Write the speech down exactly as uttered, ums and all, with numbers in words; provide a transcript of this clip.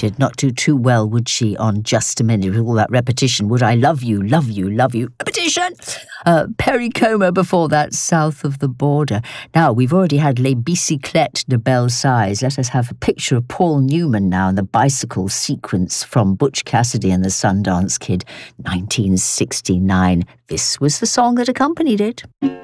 she'd not do too well, would she, on Just a Minute, with all that repetition. Would I love you, love you, love you, repetition? Uh, Perry Como before that, South of the Border. Now, we've already had Les Bicyclettes de Belle Size. Let us have a picture of Paul Newman now in the bicycle sequence from Butch Cassidy and the Sundance Kid, nineteen sixty-nine. This was the song that accompanied it.